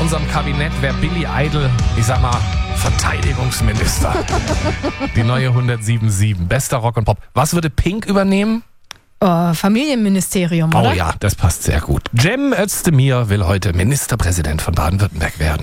unserem Kabinett wäre Billy Idol, ich sag mal, Verteidigungsminister. Die neue 107.7. Bester Rock und Pop. Was würde Pink übernehmen? Familienministerium, oder? Oh ja, das passt sehr gut. Cem Özdemir will heute Ministerpräsident von Baden-Württemberg werden.